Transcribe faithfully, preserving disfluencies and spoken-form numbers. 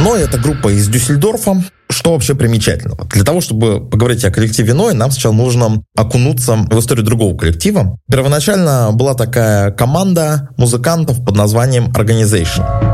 Ной — это группа из Дюссельдорфа. Что вообще примечательного? Для того, чтобы поговорить о коллективе Ной, нам сначала нужно окунуться в историю другого коллектива. Первоначально была такая команда музыкантов под названием Organization.